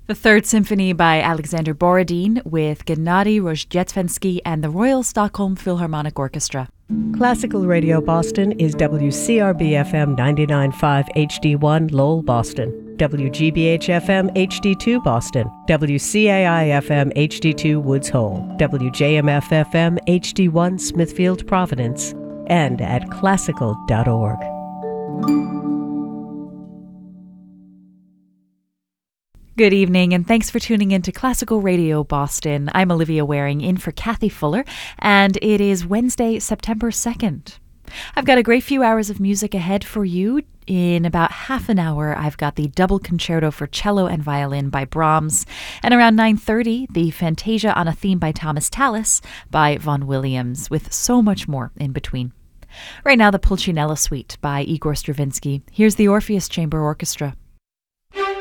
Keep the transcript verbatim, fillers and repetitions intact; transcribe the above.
The Third Symphony by Alexander Borodin with Gennady Rozhdestvensky and the Royal Stockholm Philharmonic Orchestra. Classical Radio Boston is W C R B F M ninety-nine point five H D one Lowell, Boston, W G B H F M H D two Boston, W C A I F M H D two Woods Hole, W J M F F M H D one Smithfield, Providence, and at classical dot org. Good evening, and thanks for tuning in to Classical Radio Boston. I'm Olivia Waring, in for Kathy Fuller, and it is Wednesday, September second. I've got a great few hours of music ahead for you. In about half an hour, I've got the Double Concerto for Cello and Violin by Brahms, and around nine thirty, the Fantasia on a Theme by Thomas Tallis by Vaughan Williams, with so much more in between. Right now, the Pulcinella Suite by Igor Stravinsky. Here's the Orpheus Chamber Orchestra.